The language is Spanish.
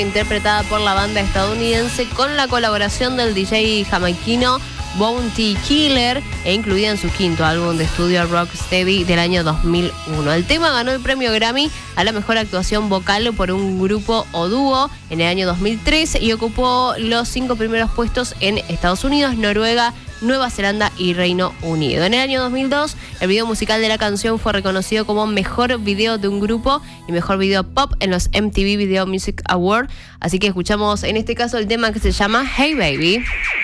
interpretada por la banda estadounidense con la colaboración del DJ jamaiquino Bounty Killer e incluida en su quinto álbum de estudio Rocksteady del año 2001. El tema ganó el premio Grammy a la mejor actuación vocal por un grupo o dúo en el año 2003 y ocupó los 5 primeros puestos en Estados Unidos, Noruega, Nueva Zelanda y Reino Unido. En el año 2002, el video musical de la canción fue reconocido como mejor video de un grupo y mejor video pop en los MTV Video Music Awards. Así que escuchamos en este caso el tema que se llama Hey Baby.